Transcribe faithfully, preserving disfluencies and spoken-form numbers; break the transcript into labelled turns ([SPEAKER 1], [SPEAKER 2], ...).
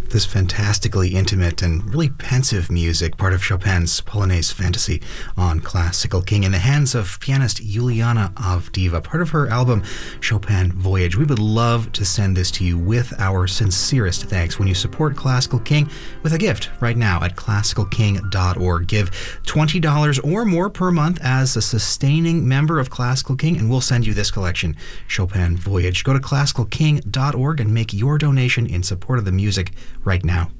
[SPEAKER 1] This fantastically intimate and really pensive music, part of Chopin's Polonaise Fantasy on Classical King, in the hands of pianist Juliana Avdiva, part of her album Chopin Voyage. We would love to send this to you with our sincerest thanks when you support Classical King with a gift right now at classical king dot org. Give twenty dollars or more per month as a sustaining member of Classical King, and we'll send you this collection, Chopin Voyage. Go to classical king dot org and make your donation in support of the music right now.